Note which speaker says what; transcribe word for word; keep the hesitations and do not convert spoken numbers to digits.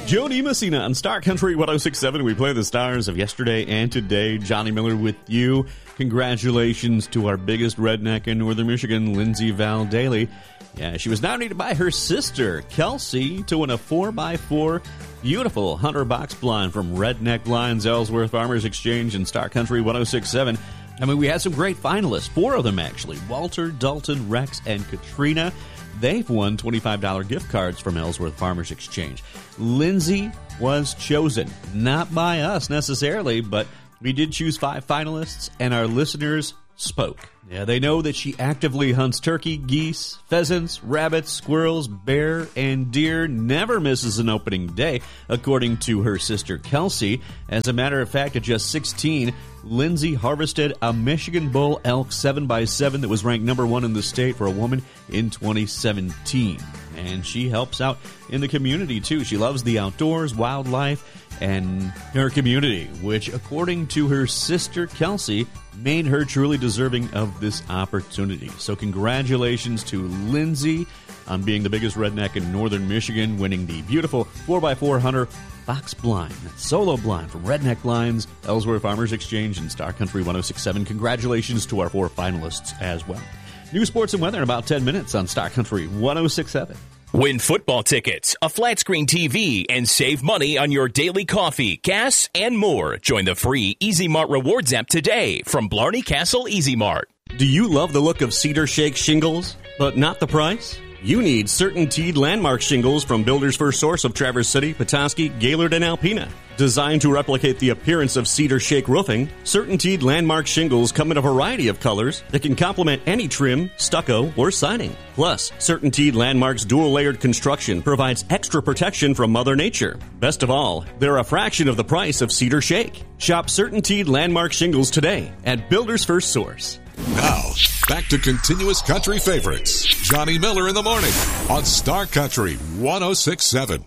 Speaker 1: Jody Messina on Star Country one oh six point seven. We play the stars of yesterday and today. Johnny Miller with you. Congratulations to our biggest redneck in Northern Michigan, Lindsay Valdaly. Yeah, she was nominated by her sister, Kelsey, to win a four by four beautiful Hunter box blind from Redneck Blinds, Ellsworth Farmers Exchange, and Star Country one oh six point seven. I mean, we had some great finalists, four of them actually. Walter, Dalton, Rex, and Katrina. They've won twenty-five dollars gift cards from Ellsworth Farmers Exchange. Lindsay was chosen, not by us necessarily, but we did choose five finalists, and our listeners spoke. Yeah, they know that she actively hunts turkey, geese, pheasants, rabbits, squirrels, bear, and deer, never misses an opening day, according to her sister Kelsey. As a matter of fact, at just sixteen, Lindsay harvested a Michigan Bull elk seven by seven that was ranked number one in the state for a woman in twenty seventeen. And she helps out in the community, too. She loves the outdoors, wildlife, and her community, which, according to her sister Kelsey, made her truly deserving of this opportunity. So congratulations to Lindsay on being the biggest redneck in Northern Michigan, winning the beautiful four by four Hunter box blind, solo blind from Redneck Blinds, Ellsworth Farmers Exchange, and Star Country one oh six point seven. Congratulations to our four finalists as well. New sports and weather in about ten minutes on Star Country one oh six point seven.
Speaker 2: Win football tickets, a flat screen T V, and save money on your daily coffee, gas, and more. Join the free Easy Mart Rewards app today from Blarney Castle Easy Mart.
Speaker 1: Do you love the look of Cedar Shake shingles, but not the price? You need CertainTeed Landmark shingles from Builder's First Source of Traverse City, Petoskey, Gaylord, and Alpena. Designed to replicate the appearance of Cedar Shake roofing, CertainTeed Landmark shingles come in a variety of colors that can complement any trim, stucco, or siding. Plus, CertainTeed Landmark's dual-layered construction provides extra protection from Mother Nature. Best of all, they're a fraction of the price of Cedar Shake. Shop CertainTeed Landmark shingles today at Builder's First Source.
Speaker 3: Now, back to continuous country favorites. Johnny Miller in the morning on Star Country one oh six point seven.